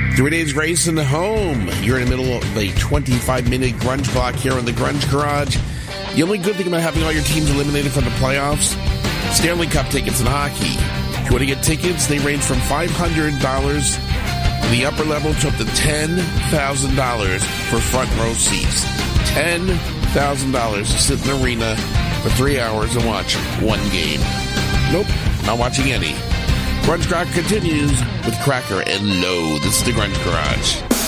3 days race in the home. You're in the middle of a 25-minute grunge clock here on the Grunge Garage. The only good thing about having all your teams eliminated from the playoffs, Stanley Cup tickets in hockey. If you want to get tickets, they range from $500 in the upper level to up to $10,000 for front row seats. $10,000 to sit in the arena for 3 hours and watch one game. Nope, not watching any. Grunge Garage continues with Cracker and Low. This is the Grunge Garage.